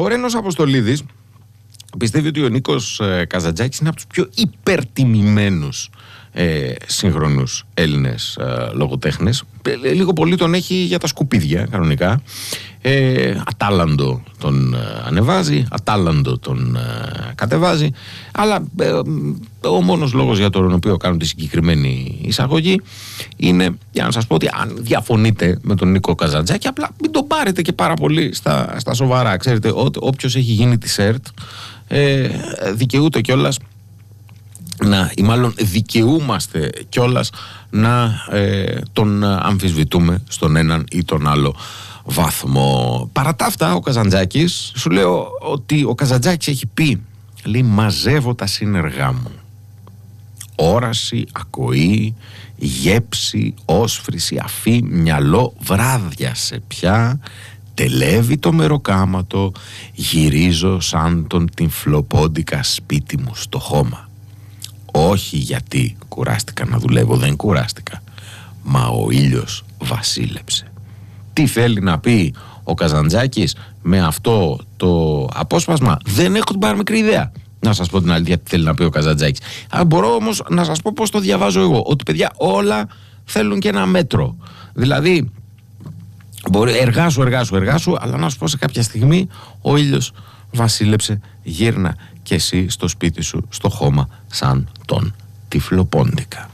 Ο Ρένος Αποστολίδης πιστεύει ότι ο Νίκος Καζαντζάκης είναι από τους πιο υπερτιμημένους σύγχρονους Έλληνες λογοτέχνες. Λίγο πολύ τον έχει για τα σκουπίδια κανονικά. Ατάλλαντο τον ανεβάζει, ατάλλαντο τον κατεβάζει, αλλά ο μόνος λόγος για τον οποίο κάνω τη συγκεκριμένη εισαγωγή είναι για να σας πω ότι αν διαφωνείτε με τον Νίκο Καζαντζάκη, απλά μην τον πάρετε και πάρα πολύ στα σοβαρά. Ξέρετε, όποιος έχει γίνει τη ΣΕΡΤ δικαιούται κιόλας ή μάλλον δικαιούμαστε κιόλας να τον αμφισβητούμε στον έναν ή τον άλλο βαθμό. Παρά τα αυτά, ο Καζαντζάκης, σου λέω ότι ο Καζαντζάκης έχει πει, λέει, μαζεύω τα σύνεργά μου. Όραση, ακοή, γέψη, όσφρηση, αφή, μυαλό, βράδιασε πια, τελεύει το μεροκάματο, γυρίζω σαν τον τυμφλοπόντικα σπίτι μου στο χώμα. Όχι γιατί κουράστηκα να δουλεύω, δεν κουράστηκα, μα ο ήλιος βασίλεψε. Τι θέλει να πει ο Καζαντζάκης με αυτό το απόσπασμα? Δεν έχω την παραμικρή ιδέα, να σας πω την αλήθεια, τι θέλει να πει ο Καζαντζάκης. Μπορώ όμως να σας πω πώς το διαβάζω εγώ, ότι παιδιά όλα θέλουν και ένα μέτρο. Δηλαδή μπορεί εργάσου, αλλά να σου πω σε κάποια στιγμή ο ήλιος βασίλεψε, γύρνα και εσύ στο σπίτι σου στο χώμα σαν τον τυφλοπόντικα.